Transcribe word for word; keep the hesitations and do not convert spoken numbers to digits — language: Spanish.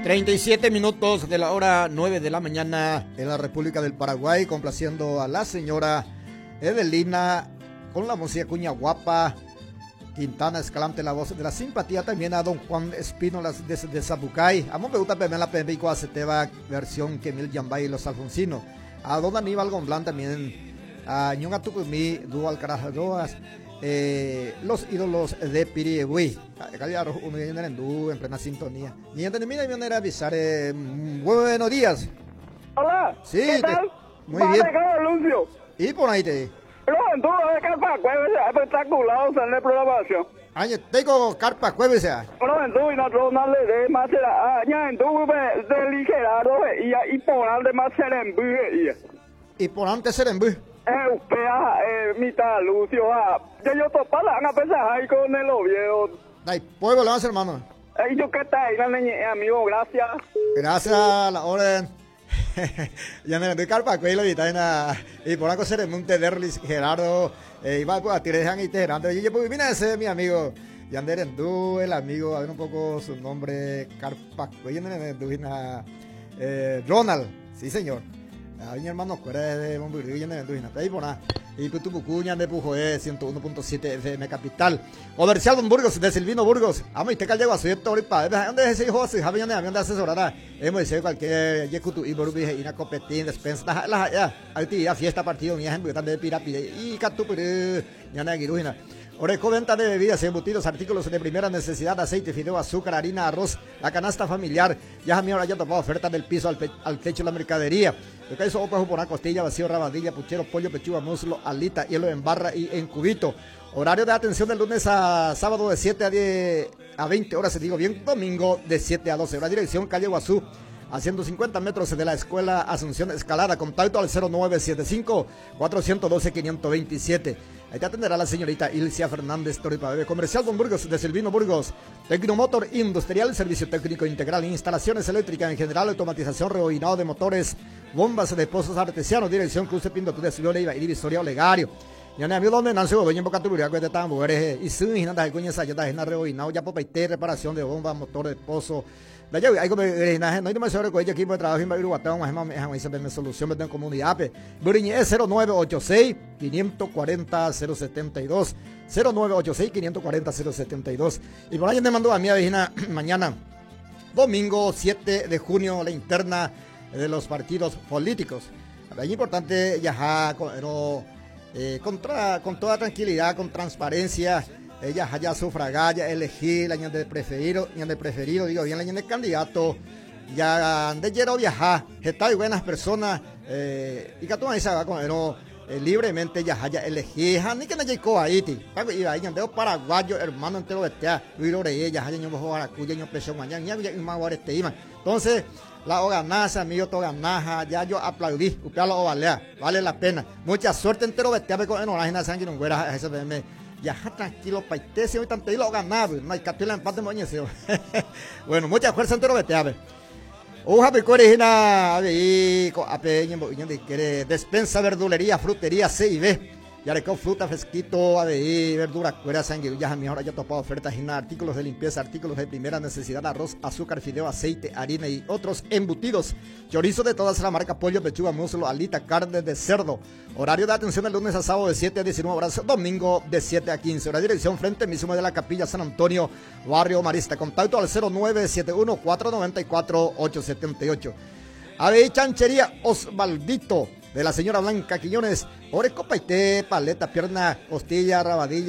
treinta y siete minutos de la hora nueve de la mañana en la República del Paraguay, complaciendo a la señora Edelina con la música Cuña Guapa, Quintana Escalante, la voz de la simpatía, también a don Juan Espínola desde de Zapucay. A mí me gusta también la Pembico Aceteva versión Kemil Yambay y los Alfonsinos. A don Aníbal Gomblán también, a Ñunga Tucumí, Dual Carajadoas. Eh, los ídolos de Piriegüí, uno viene en plena sintonía. Y antes de mí me a avisar, eh, buenos días. Hola, sí, ¿qué tal? Te, muy bien. Lucio. ¿Y por ahí te? Pero entonces, carpa jueves espectacular en la programación. Año, tengo carpa jueves ya. Pero entonces, nosotros no le de más será, ya entonces, de ligerado, y por antes más será en buje. Y por antes será en buje. Eh, pea, eh, mitad, Lucio, ah, ya yo topa la a pesar ahí con el Oviedo. Ay, pueblo, le vas, hermano. Eh, yo qué tal, amigo, gracias. Gracias a la orden. Ya me doy carpa, cuelo y taina. Y por algo ser en Monte Derlis, Gerardo, eh, iba a tirar y Teherán. Y yo, pues, mira ese, mi amigo. Yander Endú, el amigo, a ver un poco su nombre, carpa, cuelo, eh, Ronald, sí, señor. A mi hermano Cuera de Bombirí, ya me venduina, ahí por nada. Y pues tu Pucuña de Pujoé, ciento uno punto siete F M Capital. Comercial Don Burgos, de Silvino Burgos. Amo y te callo a su yeto ahorita. ¿Dónde es ese hijo? Si Javier de Avión de asesorará. Hemos dicho cualquier Yekutu y Borubi y una copetín, despensa. La ya, ahí fiesta partido, mi ejemplo, también de pirapide. Y Catupere, ya no hay guirujina. Orejo, venta de bebidas y embutidos, artículos de primera necesidad, aceite, fideo, azúcar, harina, arroz, la canasta familiar. Ya a mí ahora ya topado ofertas del piso al, pe al techo de la mercadería. Lo que hay son por una costilla, vacío, rabadilla, puchero, pollo, pechuga, muslo, alita, hielo en barra y en cubito. Horario de atención del lunes a sábado de siete a diez a veinte horas, se digo bien, domingo de siete a doce horas. Dirección calle Guazú, a ciento cincuenta metros de la escuela Asunción Escalada. Contacto al cero nueve siete cinco, cuatro uno dos, cinco dos siete. Ahí te atenderá la señorita Ilcia Fernández Toripa Bebé. Comercial Don Burgos, de Silvino Burgos. Tecnomotor Industrial, servicio técnico integral, instalaciones eléctricas en general, automatización, rebobinado de motores, bombas de pozos artesianos. Dirección Cruz de Pinto, de Silvio Leiva y Divisoria Olegario. Ya no hay donde nació doña Boca Tuburia, que te estaban mujeres y su hija de coña esa ya está rebobinado ya por paité, reparación de bombas, motor de pozo. Da ya hay como drenaje, no hay demasiado con equipo de trabajo en Babiru Guatón, más más más más más solución de comunidad. Buriñe cero nueve ocho seis, cinco cuatro cero, cero siete dos, cero nueve ocho seis, cinco cuatro cero, cero siete dos. Y por ahí me mandó a mi vecina mañana, domingo siete de junio, la interna de los partidos políticos. Es importante viajar con, no, eh, contra, con toda tranquilidad, con transparencia. Ella haya sufragado, ya elegir la de preferido, la de preferido, digo bien, la de candidato, ya de quiero viajar, está y buenas personas, eh, y que tú ahí se va con él, eh, libremente ya haya elegir, ni que no llegó ahí, ti, y ahí de paraguayo, hermano entero de tea, y lo de ella, haya bajo baracuya, yo presión mañana, ya ya más ahora este iman. Entonces, la oganaza, amigo, to ganaja, ya yo aplaudí, usted lo valea, vale la pena. Mucha suerte entero de tea, con la gente sangre no güera, ese me ya tranquilo, paitese, hoy tanto lo ganado, no hay capilla empate moñeseo. Bueno, mucha fuerza entero vete a ver. Uja picorina, a ver, a peña, de quiere despensa, verdulería, frutería, C y B. Ya le con fruta, fresquito, a ver, verdura, cuera, sangre, ya mejor ya topado ofertas en artículos de limpieza, artículos de primera necesidad, arroz, azúcar, fideo, aceite, harina y otros embutidos. Chorizo de todas las marcas, pollo, pechuga, muslo, alita, carne de cerdo. Horario de atención el lunes a sábado de siete a diecinueve horas, domingo de siete a quince horas. Dirección frente mismo de la Capilla San Antonio, Barrio Marista. Contacto al cero nueve siete uno, cuatro nueve cuatro, ocho siete ocho. A ver, chanchería Osvaldito, de la señora Blanca Quiñones. Oreco, paité, paleta, pierna, costilla, rabadilla.